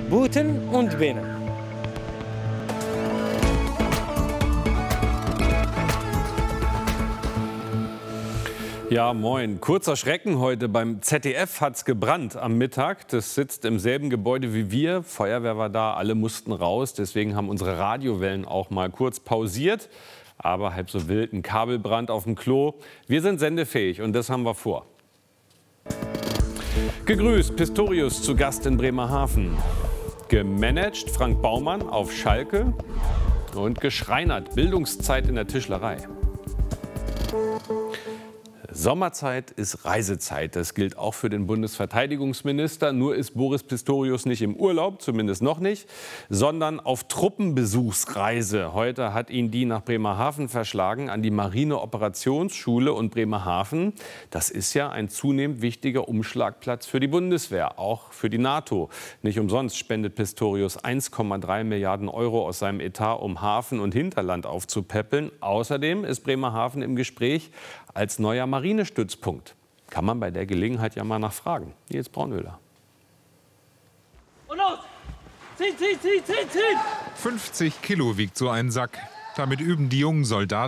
Buten und Bienen. Ja, moin. Kurzer Schrecken heute. Beim ZDF hat's gebrannt am Mittag. Das sitzt im selben Gebäude wie wir. Feuerwehr war da, alle mussten raus. Deswegen haben unsere Radiowellen auch mal kurz pausiert. Aber halb so wild, ein Kabelbrand auf dem Klo. Wir sind sendefähig und das haben wir vor. Gegrüßt, Pistorius zu Gast in Bremerhaven. Gemanagt Frank Baumann auf Schalke. Und geschreinert, Bildungszeit in der Tischlerei. Sommerzeit ist Reisezeit. Das gilt auch für den Bundesverteidigungsminister. Nur ist Boris Pistorius nicht im Urlaub, zumindest noch nicht, sondern auf Truppenbesuchsreise. Heute hat ihn die nach Bremerhaven verschlagen, an die Marine-Operationsschule und Bremerhaven. Das ist ja ein zunehmend wichtiger Umschlagplatz für die Bundeswehr, auch für die NATO. Nicht umsonst spendet Pistorius 1,3 Milliarden Euro aus seinem Etat, um Hafen und Hinterland aufzupäppeln. Außerdem ist Bremerhaven im Gespräch als neuer Marinestützpunkt. Kann man bei der Gelegenheit ja mal nachfragen. Nils Braunöhler. Und los! Ziehen! 50 Kilo wiegt so ein Sack. Damit üben die jungen Soldaten